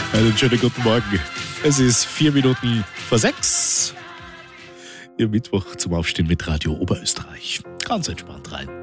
Einen schönen guten Morgen. Es ist 6:04. Ihr Mittwoch zum Aufstehen mit Radio Oberösterreich. Ganz entspannt rein.